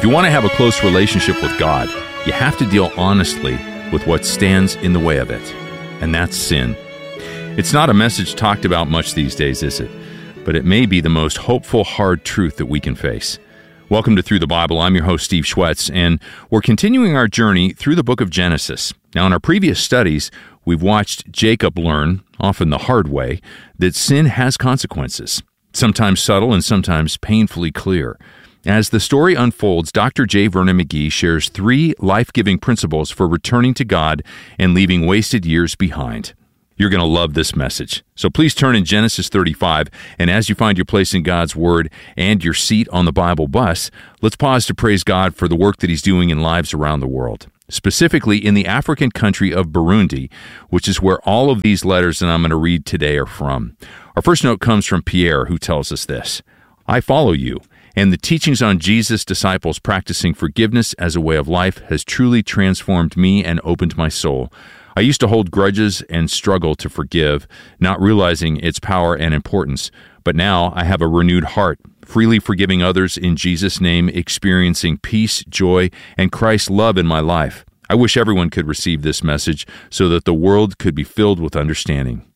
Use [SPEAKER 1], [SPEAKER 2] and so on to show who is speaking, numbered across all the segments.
[SPEAKER 1] If you want to have a close relationship with God, you have to deal honestly with what stands in the way of it, and that's sin. It's not a message talked about much these days, is it? But it may be the most hopeful, hard truth that we can face. Welcome to Through the Bible. I'm your host, Steve Schwetz, and we're continuing our journey through the book of Genesis. Now, in our previous studies, we've watched Jacob learn, often the hard way, that sin has consequences, sometimes subtle and sometimes painfully clear. As the story unfolds, Dr. J. Vernon McGee shares 3 life-giving principles for returning to God and leaving wasted years behind. You're going to love this message. So please turn in Genesis 35, and as you find your place in God's Word and your seat on the Bible bus, let's pause to praise God for the work that He's doing in lives around the world, specifically in the African country of Burundi, which is where all of these letters that I'm going to read today are from. Our first note comes from Pierre, who tells us this: I follow you, and the teachings on Jesus' disciples practicing forgiveness as a way of life has truly transformed me and opened my soul. I used to hold grudges and struggle to forgive, not realizing its power and importance. But now I have a renewed heart, freely forgiving others in Jesus' name, experiencing peace, joy, and Christ's love in my life. I wish everyone could receive this message so that the world could be filled with understanding.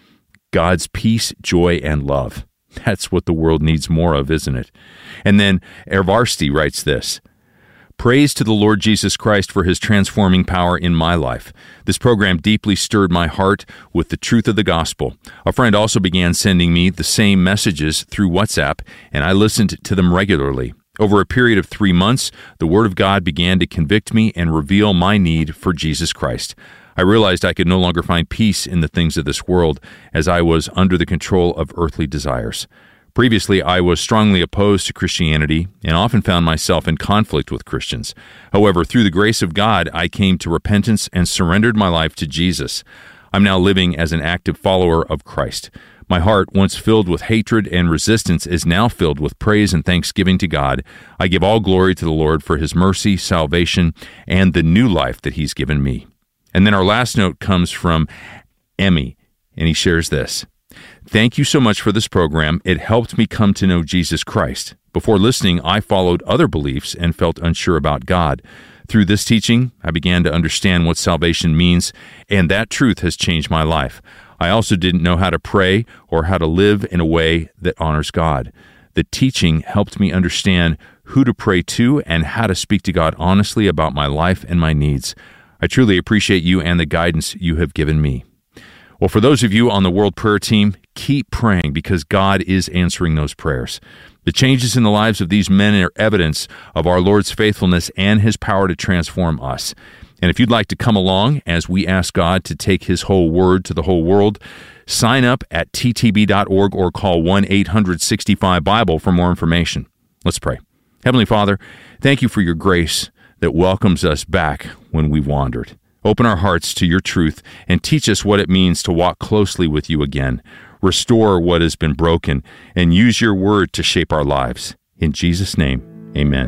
[SPEAKER 1] God's peace, joy, and love. That's what the world needs more of, isn't it? And then Ervarsti writes this: Praise to the Lord Jesus Christ for His transforming power in my life. This program deeply stirred my heart with the truth of the gospel. A friend also began sending me the same messages through WhatsApp, and I listened to them regularly. Over a period of 3 months, the Word of God began to convict me and reveal my need for Jesus Christ. I realized I could no longer find peace in the things of this world, as I was under the control of earthly desires. Previously, I was strongly opposed to Christianity and often found myself in conflict with Christians. However, through the grace of God, I came to repentance and surrendered my life to Jesus. I'm now living as an active follower of Christ. My heart, once filled with hatred and resistance, is now filled with praise and thanksgiving to God. I give all glory to the Lord for His mercy, salvation, and the new life that He's given me. And then our last note comes from Emmy, and he shares this: Thank you so much for this program. It helped me come to know Jesus Christ. Before listening, I followed other beliefs and felt unsure about God. Through this teaching, I began to understand what salvation means, and that truth has changed my life. I also didn't know how to pray or how to live in a way that honors God. The teaching helped me understand who to pray to and how to speak to God honestly about my life and my needs. I truly appreciate you and the guidance you have given me. Well, for those of you on the World Prayer Team, keep praying because God is answering those prayers. The changes in the lives of these men are evidence of our Lord's faithfulness and His power to transform us. And if you'd like to come along as we ask God to take His whole word to the whole world, sign up at ttb.org or call 1-800-65-BIBLE for more information. Let's pray. Heavenly Father, thank you for your grace that welcomes us back when we've wandered. Open our hearts to your truth and teach us what it means to walk closely with you again. Restore what has been broken and use your word to shape our lives. In Jesus' name, amen.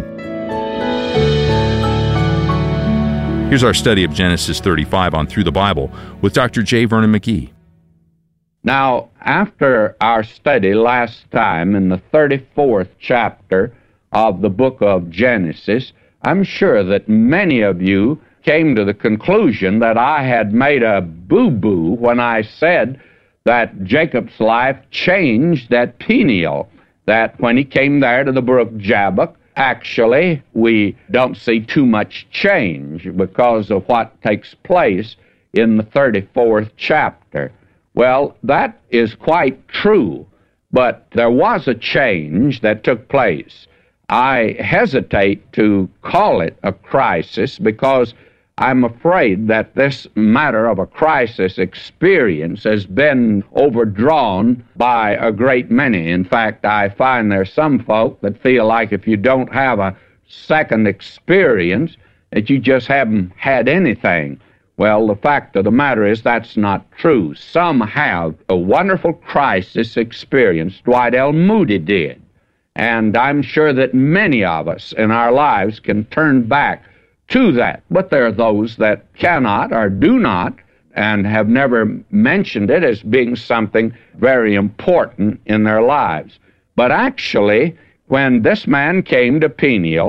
[SPEAKER 1] Here's our study of Genesis 35 on Through the Bible with Dr. J. Vernon McGee.
[SPEAKER 2] Now, after our study last time in the 34th chapter of the book of Genesis, I'm sure that many of you came to the conclusion that I had made a boo-boo when I said that Jacob's life changed at Peniel, that when he came there to the brook Jabbok, actually we don't see too much change because of what takes place in the 34th chapter. Well, that is quite true, but there was a change that took place. I hesitate to call it a crisis because I'm afraid that this matter of a crisis experience has been overdrawn by a great many. In fact, I find there's some folk that feel like if you don't have a second experience, that you just haven't had anything. Well, the fact of the matter is that's not true. Some have a wonderful crisis experience. Dwight L. Moody did. And I'm sure that many of us in our lives can turn back to that. But there are those that cannot or do not and have never mentioned it as being something very important in their lives. But actually, when this man came to Peniel,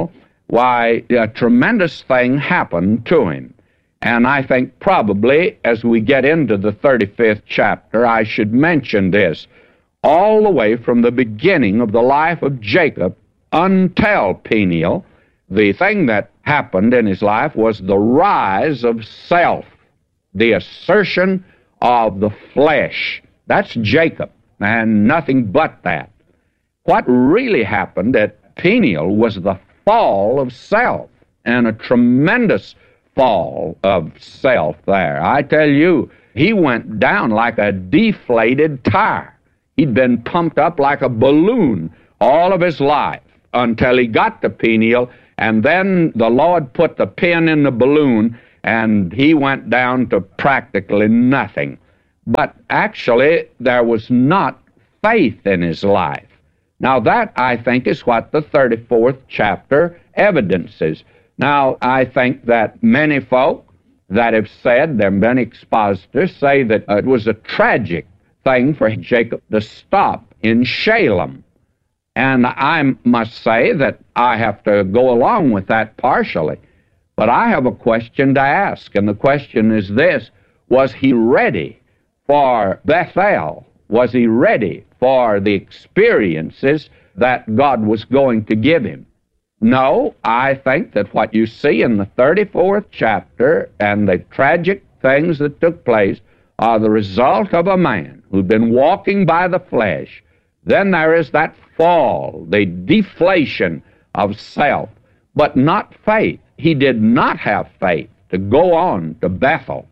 [SPEAKER 2] why, a tremendous thing happened to him. And I think probably as we get into the 35th chapter, I should mention this. All the way from the beginning of the life of Jacob until Peniel, the thing that happened in his life was the rise of self, the assertion of the flesh. That's Jacob, and nothing but that. What really happened at Peniel was the fall of self, and a tremendous fall of self there. I tell you, he went down like a deflated tire. He'd been pumped up like a balloon all of his life until he got to Peniel, and then the Lord put the pin in the balloon, and he went down to practically nothing. But actually, there was not faith in his life. Now that, I think, is what the 34th chapter evidences. Now, I think that many folk that have said, there have been expositors, say that it was a tragic thing for Jacob to stop in Shalem. And I must say that I have to go along with that partially. But I have a question to ask, and the question is this: was he ready for Bethel? Was he ready for the experiences that God was going to give him? No, I think that what you see in the 34th chapter and the tragic things that took place are the result of a man who'd been walking by the flesh. Then there is that fall, the deflation of self, but not faith. He did not have faith to go on to Bethel.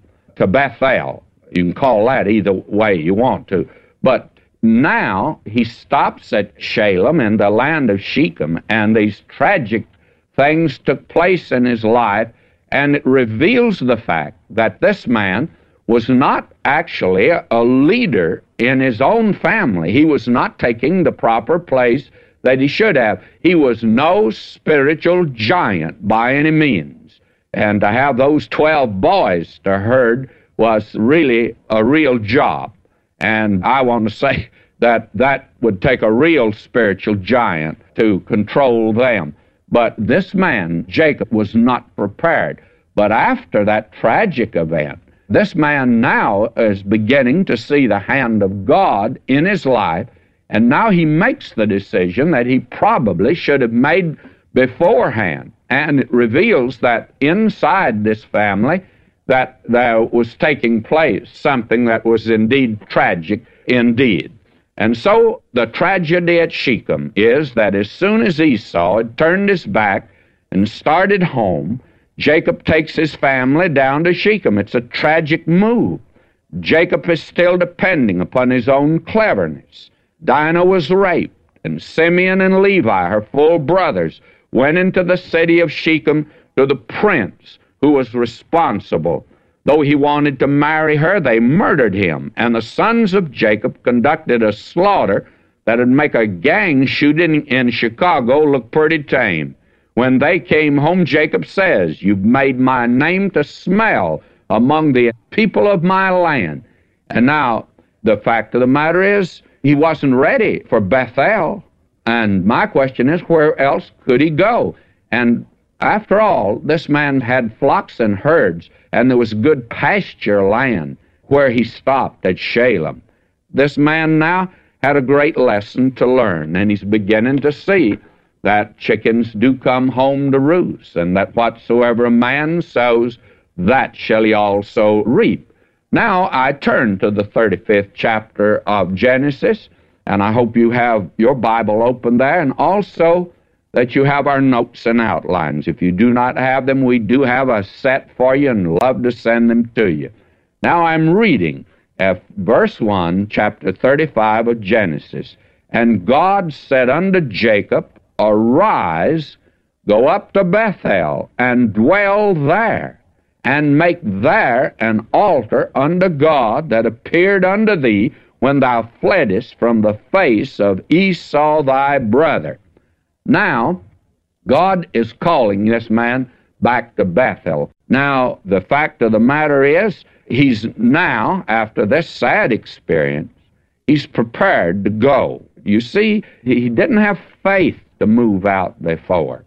[SPEAKER 2] You can call that either way you want to. But now he stops at Shalem in the land of Shechem, and these tragic things took place in his life, and it reveals the fact that this man was not actually a leader in his own family. He was not taking the proper place that he should have. He was no spiritual giant by any means. And to have those 12 boys to herd was really a real job. And I want to say that that would take a real spiritual giant to control them. But this man, Jacob, was not prepared. But after that tragic event, this man now is beginning to see the hand of God in his life, and now he makes the decision that he probably should have made beforehand. And it reveals that inside this family that there was taking place something that was indeed tragic indeed. And so the tragedy at Shechem is that as soon as Esau had turned his back and started home, Jacob takes his family down to Shechem. It's a tragic move. Jacob is still depending upon his own cleverness. Dinah was raped, and Simeon and Levi, her full brothers, went into the city of Shechem to the prince who was responsible. Though he wanted to marry her, they murdered him, and the sons of Jacob conducted a slaughter that would make a gang shooting in Chicago look pretty tame. When they came home, Jacob says, "You've made my name to smell among the people of my land." And now, the fact of the matter is, he wasn't ready for Bethel. And my question is, where else could he go? And after all, this man had flocks and herds, and there was good pasture land where he stopped at Shalem. This man now had a great lesson to learn, and he's beginning to see that chickens do come home to roost, and that whatsoever a man sows, that shall he also reap. Now I turn to the 35th chapter of Genesis, and I hope you have your Bible open there, and also that you have our notes and outlines. If you do not have them, we do have a set for you and love to send them to you. Now I'm reading verse 1, chapter 35 of Genesis. "And God said unto Jacob, Arise, go up to Bethel, and dwell there, and make there an altar unto God that appeared unto thee when thou fleddest from the face of Esau thy brother." Now, God is calling this man back to Bethel. Now, the fact of the matter is, he's now, after this sad experience, he's prepared to go. You see, he didn't have faith to move out before.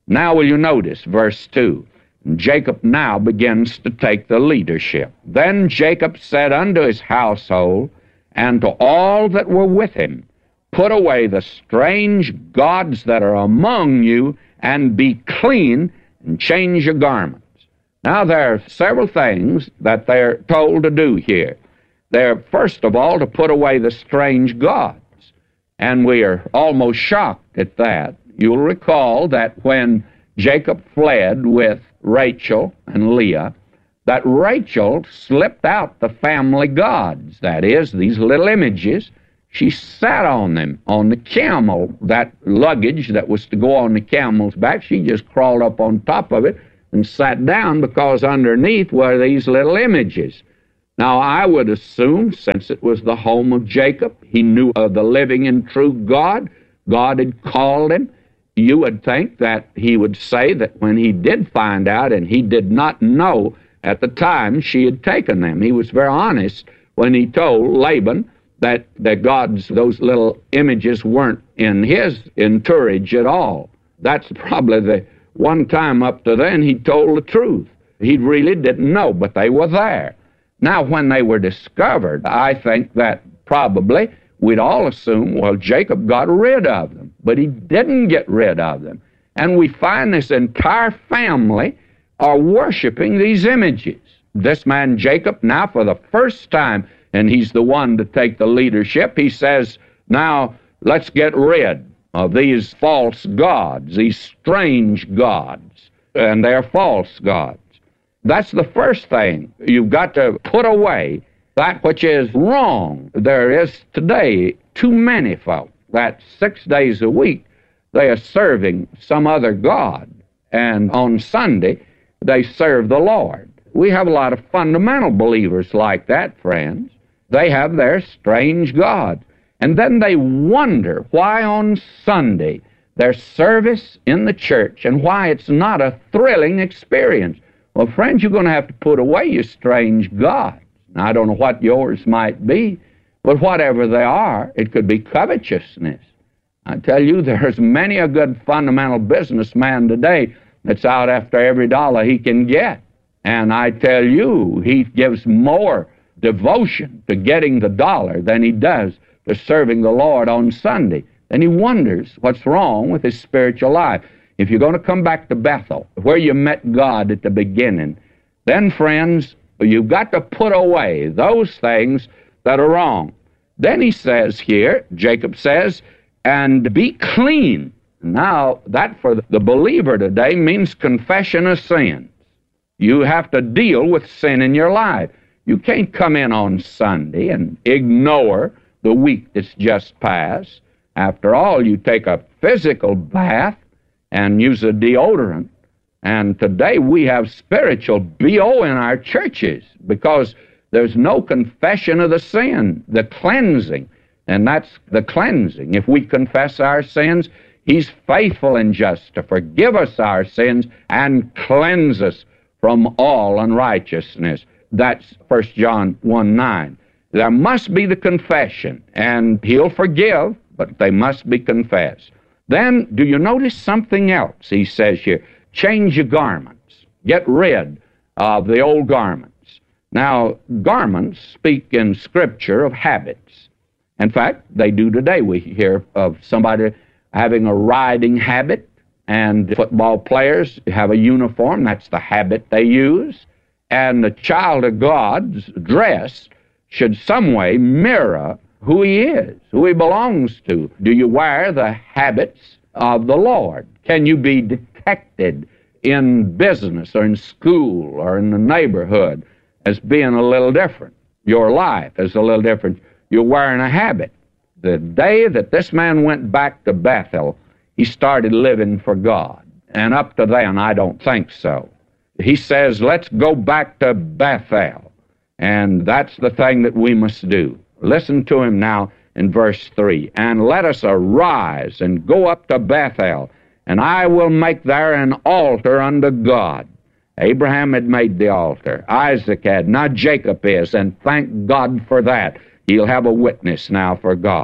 [SPEAKER 2] Now will you notice verse 2? Jacob now begins to take the leadership. Then Jacob said unto his household and to all that were with him, put away the strange gods that are among you, and be clean, and change your garments. Now there are several things that they're told to do here. They're, first of all, to put away the strange gods. And we are almost shocked at that. You'll recall that when Jacob fled with Rachel and Leah, that Rachel slipped out the family gods, that is, these little images. She sat on them, on the camel, that luggage that was to go on the camel's back. She just crawled up on top of it and sat down because underneath were these little images. Now, I would assume, since it was the home of Jacob, he knew of the living and true God. God had called him. You would think that he would say that when he did find out, and he did not know at the time she had taken them. He was very honest when he told Laban that God's, those little images weren't in his entourage at all. That's probably the one time up to then he told the truth. He really didn't know, but they were there. Now, when they were discovered, I think that probably we'd all assume, well, Jacob got rid of them, but he didn't get rid of them. And we find this entire family are worshiping these images. This man Jacob, now for the first time, and he's the one to take the leadership, he says, now let's get rid of these false gods, these strange gods, and they're false gods. That's the first thing. You've got to put away that which is wrong. There is today too many folk that 6 days a week they are serving some other god, and on Sunday they serve the Lord. We have a lot of fundamental believers like that, friends. They have their strange gods. And then they wonder why on Sunday there's service in the church and why it's not a thrilling experience. Well, friends, you're going to have to put away your strange gods. Now, I don't know what yours might be, but whatever they are, it could be covetousness. I tell you, there's many a good fundamental businessman today that's out after every dollar he can get. And I tell you, he gives more devotion to getting the dollar than he does to serving the Lord on Sunday. Then he wonders what's wrong with his spiritual life. If you're going to come back to Bethel, where you met God at the beginning, then, friends, you've got to put away those things that are wrong. Then he says here, Jacob says, and be clean. Now, that for the believer today means confession of sins. You have to deal with sin in your life. You can't come in on Sunday and ignore the week that's just passed. After all, you take a physical bath and use a deodorant. And today we have spiritual BO in our churches because there's no confession of the sin, the cleansing. And that's the cleansing. If we confess our sins, He's faithful and just to forgive us our sins and cleanse us from all unrighteousness. That's 1 John 1:9. There must be the confession, and He'll forgive, but they must be confessed. Then, do you notice something else? He says here, change your garments. Get rid of the old garments. Now, garments speak in Scripture of habits. In fact, they do today. We hear of somebody having a riding habit, and football players have a uniform. That's the habit they use. And the child of God's dress should some way mirror who he is, who he belongs to. Do you wear the habits of the Lord? Can you be detected in business or in school or in the neighborhood as being a little different? Your life is a little different. You're wearing a habit. The day that this man went back to Bethel, he started living for God. And up to then, I don't think so. He says, let's go back to Bethel. And that's the thing that we must do. Listen to him now in verse 3. And let us arise and go up to Bethel, and I will make there an altar unto God. Abraham had made the altar. Isaac had. Now Jacob is, and thank God for that. He'll have a witness now for God.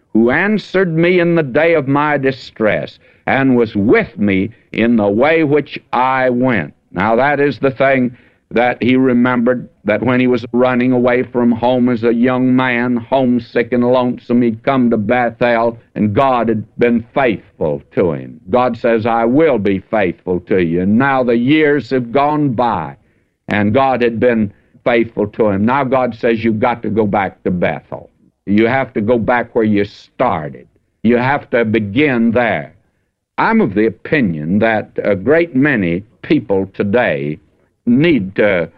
[SPEAKER 2] who answered me in the day of my distress, and was with me in the way which I went. Now that is the thing that he remembered, that when he was running away from home as a young man, homesick and lonesome, he'd come to Bethel, and God had been faithful to him. God says, I will be faithful to you. And now the years have gone by, and God had been faithful to him. Now God says, you've got to go back to Bethel. You have to go back where you started. You have to begin there. I'm of the opinion that a great many people today need to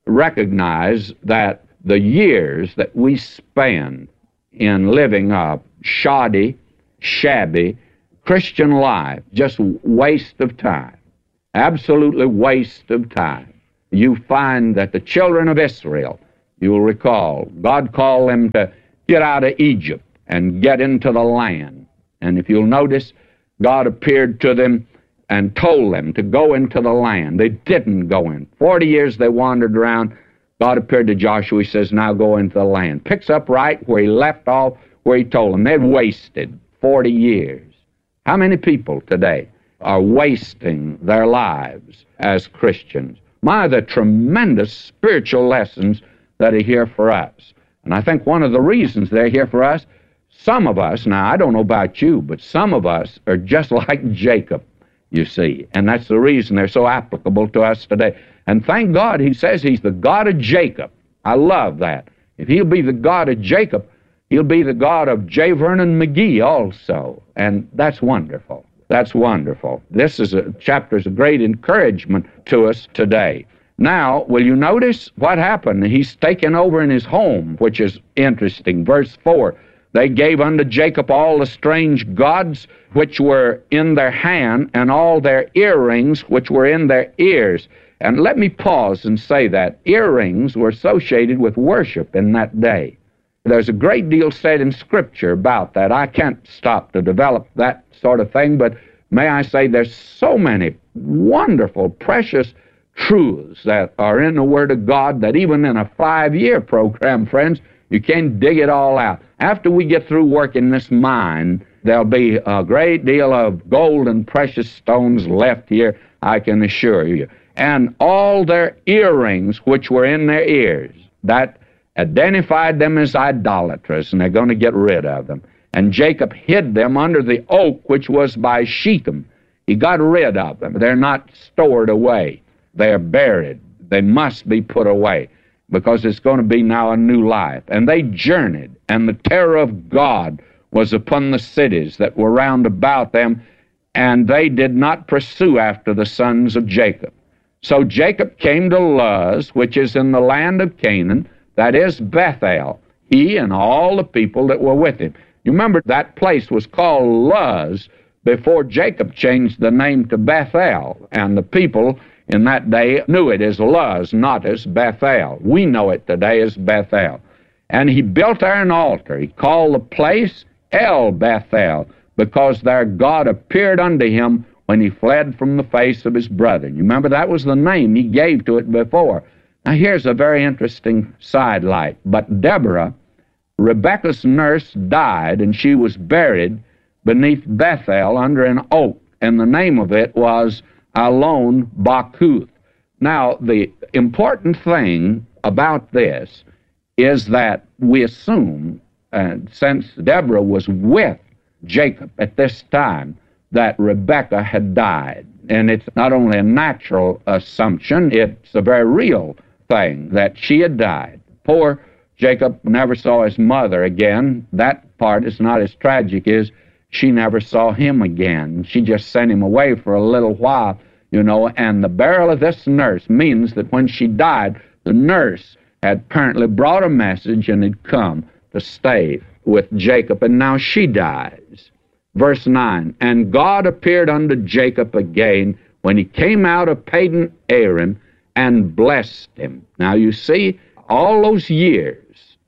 [SPEAKER 2] recognize that the years that we spend in living a shoddy, shabby Christian life, just waste of time, absolutely waste of time. You find that the children of Israel, you'll recall, God called them to get out of Egypt and get into the land. And if you'll notice, God appeared to them and told them to go into the land. They didn't go in. 40 years they wandered around. God appeared to Joshua. He says, now go into the land. Picks up right where he left off, where he told them. They'd wasted 40 years. How many people today are wasting their lives as Christians? My, the tremendous spiritual lessons that are here for us. And I think one of the reasons they're here for us, some of us, now I don't know about you, but some of us are just like Jacob, you see. And that's the reason they're so applicable to us today. And thank God he says he's the God of Jacob. I love that. If he'll be the God of Jacob, he'll be the God of J. Vernon McGee also. And that's wonderful. That's wonderful. This is chapter is a great encouragement to us today. Now, will you notice what happened? He's taken over in his home, which is interesting. Verse 4, they gave unto Jacob all the strange gods which were in their hand, and all their earrings which were in their ears. And let me pause and say that earrings were associated with worship in that day. There's a great deal said in Scripture about that. I can't stop to develop that sort of thing, but may I say there's so many wonderful, precious truths that are in the Word of God that even in a 5-year program, friends, you can't dig it all out. After we get through working this mine, there'll be a great deal of gold and precious stones left here, I can assure you. And all their earrings which were in their ears, that identified them as idolatrous, and they're going to get rid of them. And Jacob hid them under the oak which was by Shechem. He got rid of them. They're not stored away. They're buried. They must be put away, because it's going to be now a new life. And they journeyed, and the terror of God was upon the cities that were round about them, and they did not pursue after the sons of Jacob. So Jacob came to Luz, which is in the land of Canaan, that is Bethel, he and all the people that were with him. You remember that place was called Luz before Jacob changed the name to Bethel, and the people in that day knew it as Luz, not as Bethel. We know it today as Bethel. And he built there an altar. He called the place El Bethel, because there God appeared unto him when he fled from the face of his brethren. You remember that was the name he gave to it before. Now here's a very interesting sidelight. But Deborah, Rebekah's nurse, died, and she was buried beneath Bethel under an oak, and the name of it was Alon Bakuth. Now, the important thing about this is that we assume, since Deborah was with Jacob at this time, that Rebekah had died. And it's not only a natural assumption, it's a very real thing that she had died. Poor Jacob never saw his mother again. That part is not as tragic as she never saw him again. She just sent him away for a little while, you know, and the burial of this nurse means that when she died, the nurse had apparently brought a message and had come to stay with Jacob, and now she dies. Verse 9, and God appeared unto Jacob again when he came out of Padan Aram and blessed him. Now you see, all those years,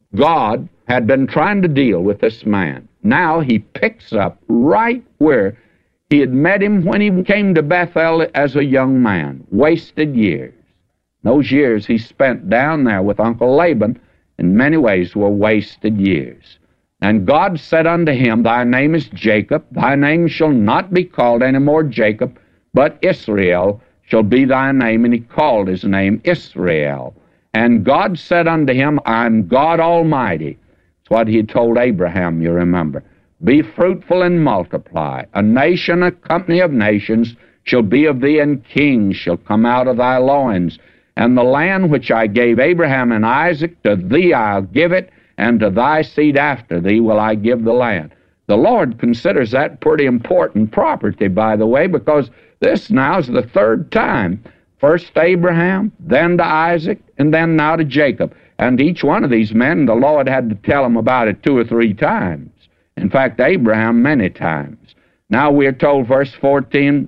[SPEAKER 2] God had been trying to deal with this man. Now he picks up right where he had met him when he came to Bethel as a young man. Wasted years. Those years he spent down there with Uncle Laban in many ways were wasted years. And God said unto him, Thy name is Jacob, thy name shall not be called any more Jacob, but Israel shall be thy name. And he called his name Israel. And God said unto him, I am God Almighty. It's what he had told Abraham, you remember. Be fruitful and multiply. A nation, a company of nations shall be of thee, and kings shall come out of thy loins. And the land which I gave Abraham and Isaac, to thee I'll give it, and to thy seed after thee will I give the land. The Lord considers that pretty important property, by the way, because this now is the third time. First to Abraham, then to Isaac, and then now to Jacob. And each one of these men, the Lord had to tell them about it 2 or 3 times. In fact, Abraham many times. Now we're told, verse 14,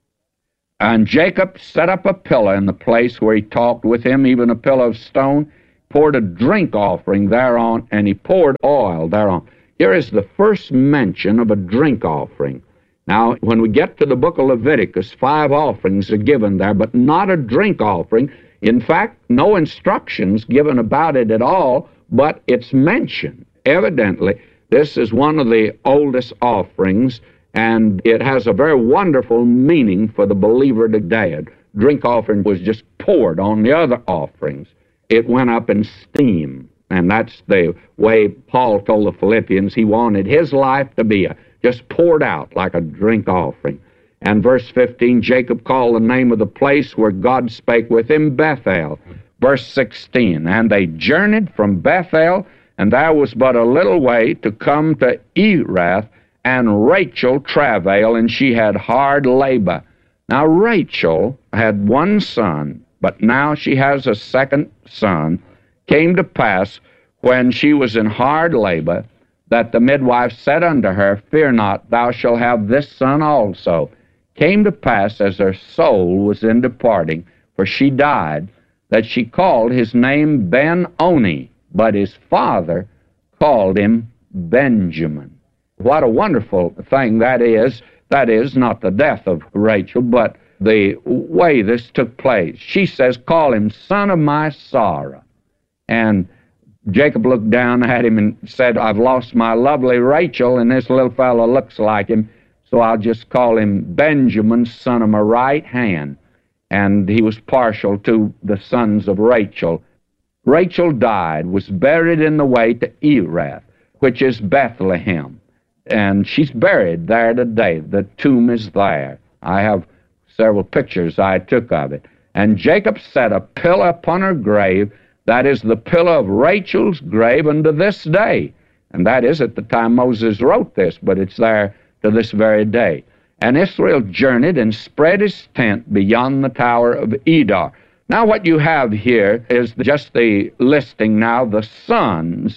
[SPEAKER 2] and Jacob set up a pillar in the place where he talked with him, even a pillar of stone, poured a drink offering thereon, and he poured oil thereon. Here is the first mention of a drink offering. Now, when we get to the book of Leviticus, 5 offerings are given there, but not a drink offering. In fact, no instructions given about it at all, but it's mentioned. Evidently, this is one of the oldest offerings, and it has a very wonderful meaning for the believer today. A drink offering was just poured on the other offerings. It went up in steam, and that's the way Paul told the Philippians he wanted his life to be, just poured out like a drink offering. And verse 15, Jacob called the name of the place where God spake with him Bethel. Verse 16, and they journeyed from Bethel, and there was but a little way to come to Erath, and Rachel travailed, and she had hard labor. Now Rachel had one son, but now she has a second son. Came to pass, when she was in hard labor, that the midwife said unto her, Fear not, thou shalt have this son also. Came to pass, as her soul was in departing, for she died, that she called his name Ben-Oni, but his father called him Benjamin. What a wonderful thing that is. That is, not the death of Rachel, but the way this took place. She says, Call him son of my sorrow. And Jacob looked down at him and said, I've lost my lovely Rachel, and this little fellow looks like him, so I'll just call him Benjamin, son of my right hand. And he was partial to the sons of Rachel. Rachel died, was buried in the way to Erath, which is Bethlehem. And she's buried there today. The tomb is there. I have several pictures I took of it. And Jacob set a pillar upon her grave, that is the pillar of Rachel's grave unto this day. And that is at the time Moses wrote this, but it's there to this very day. And Israel journeyed and spread his tent beyond the tower of Edar. Now what you have here is just the listing now, the sons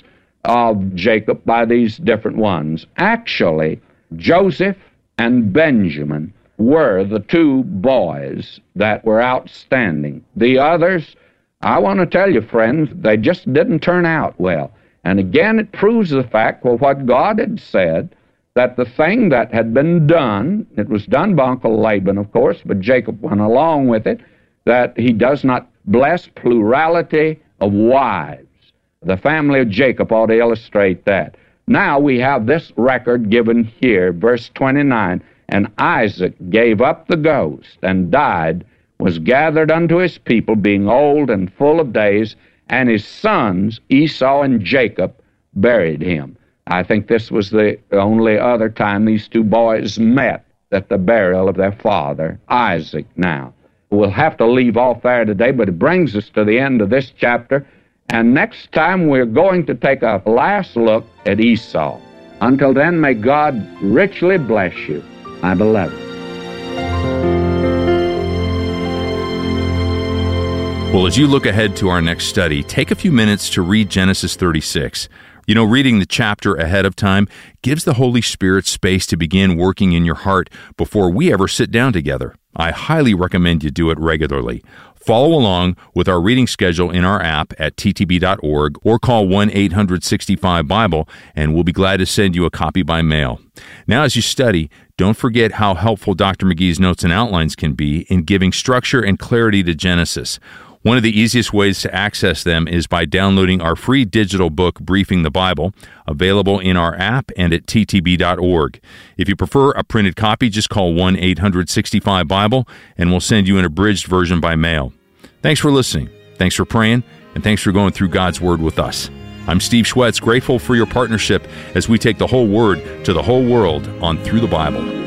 [SPEAKER 2] of Jacob by these different ones. Actually, Joseph and Benjamin were the 2 boys that were outstanding. The others, I want to tell you, friends, they just didn't turn out well. And again, it proves the fact, well, what God had said, that the thing that had been done, it was done by Uncle Laban, of course, but Jacob went along with it, that he does not bless plurality of wives. The family of Jacob ought to illustrate that. Now we have this record given here, verse 29, and Isaac gave up the ghost and died, was gathered unto his people, being old and full of days, and his sons, Esau and Jacob, buried him. I think this was the only other time these 2 boys met at the burial of their father, Isaac. Now, we'll have to leave off there today, but it brings us to the end of this chapter, and next time we're going to take a last look at Esau. Until then, may God richly bless you, my beloved.
[SPEAKER 1] Well, as you look ahead to our next study, take a few minutes to read Genesis 36. You know, reading the chapter ahead of time gives the Holy Spirit space to begin working in your heart before we ever sit down together. I highly recommend you do it regularly. Follow along with our reading schedule in our app at ttb.org or call 1-800-65-BIBLE, and we'll be glad to send you a copy by mail. Now, as you study, don't forget how helpful Dr. McGee's notes and outlines can be in giving structure and clarity to Genesis. One of the easiest ways to access them is by downloading our free digital book, Briefing the Bible, available in our app and at ttb.org. If you prefer a printed copy, just call 1-800-65-BIBLE, and we'll send you an abridged version by mail. Thanks for listening. Thanks for praying, and thanks for going through God's Word with us. I'm Steve Schwetz, grateful for your partnership as we take the whole Word to the whole world on Through the Bible.